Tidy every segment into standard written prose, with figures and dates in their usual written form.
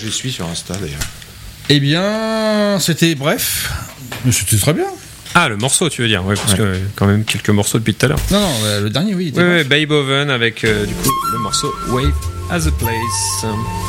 Je les suis sur Insta d'ailleurs. Eh bien, c'était bref, mais c'était très bien. Ah, le morceau, tu veux dire, ouais, parce que quand même quelques morceaux depuis tout à l'heure. Non, le dernier, oui. Oui, Babe Oven avec du coup le morceau Wave as a Place.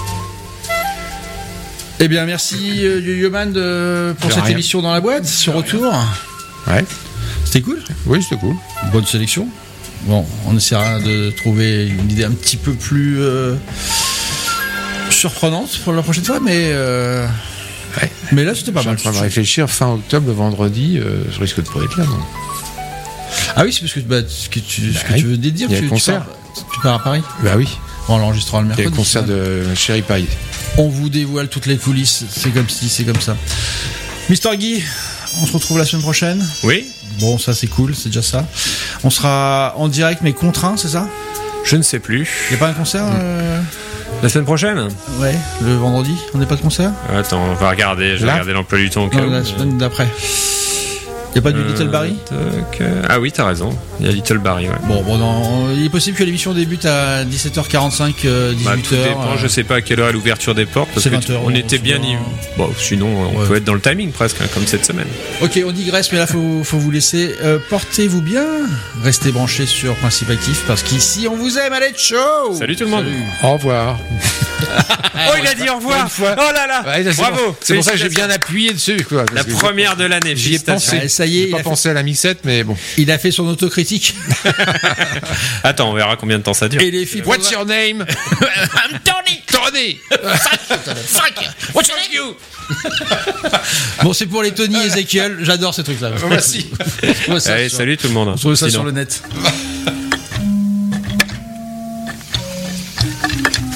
Eh bien, merci Yo-Yo-Man pour cette émission dans la boîte, ce retour. Ouais. C'était cool. Oui, c'était cool. Bonne sélection. Bon, on essaiera de trouver une idée un petit peu plus surprenante pour la prochaine fois, mais mais là c'était pas mal. Je suis en train de réfléchir, fin octobre, le vendredi, je risque de pas être là. Non. Ah oui, c'est parce que ce que tu veux dire, il y a le concert. Tu pars à Paris. Bah oui. On l'enregistrera le Il y mercredi. a le concert de Cherry Pie. On vous dévoile toutes les coulisses, c'est comme si, c'est comme ça. Mister Guy, on se retrouve la semaine prochaine. Oui. Bon, ça c'est cool, c'est déjà ça. On sera en direct mais contraint, c'est ça? Je ne sais plus. Il n'y a pas un concert La semaine prochaine? Ouais, le vendredi, on n'est pas de concert? Attends, on va regarder. Je vais regarder l'emploi du temps. Non, la semaine d'après. Il n'y a pas du Little Barry? Ah oui, t'as raison. Il y a Little Barry, ouais. Bon, non, il est possible que l'émission débute à 17h45, 18h. Tout dépend, je sais pas à quelle heure est l'ouverture des portes. Parce c'est que 20h. on était bien. Bon, sinon, on peut être dans le timing presque, hein, comme cette semaine. Ok, on digresse, mais là, faut vous laisser. Portez-vous bien. Restez branchés sur Principe Actif, parce qu'ici, on vous aime. Allez, ciao! Salut tout le monde. Salut. Au revoir. Oh, il a dit au revoir. Oh là là. Ouais, bravo. C'est pour ça que j'ai bien appuyé dessus, quoi. La première de l'année. J'y ai pensé. Ça y est, j'ai pas pensé à la mixette, mais bon. Il a fait son autocritique. Attends, on verra combien de temps ça dure. Et les filles. What's your name? I'm Tony. Tony. Fuck you. What's your name? Bon, c'est pour les Tony et Ezekiel. J'adore ces trucs-là. Merci. Allez, salut tout le monde. On trouve ça sur le net.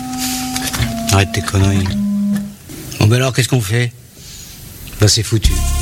Arrête tes conneries. Bon ben alors, qu'est-ce qu'on fait? Bah c'est foutu.